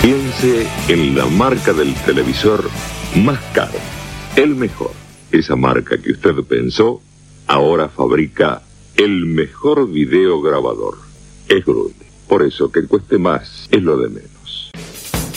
Piense en la marca del televisor más caro, el mejor. Esa marca que usted pensó, ahora fabrica el mejor videograbador. Es Grundy. Por eso que cueste más es lo de menos.